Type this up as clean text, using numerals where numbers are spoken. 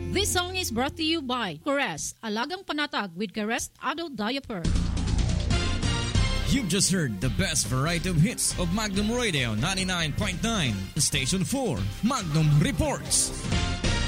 This song is brought to you by Caress, Alagang Panatag with Caress Adult Diaper. You've just heard the best variety of hits of Magnum Radio 99.9, Station 4, Magnum Reports.